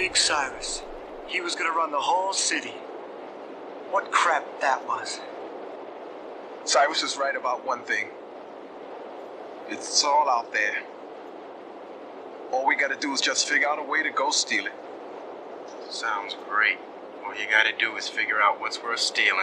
Big Cyrus. He was gonna run the whole city. What crap that was. Cyrus is right about one thing. It's all out there. All we gotta do is just figure out a way to go steal it. Sounds great. All you gotta do is figure out what's worth stealing.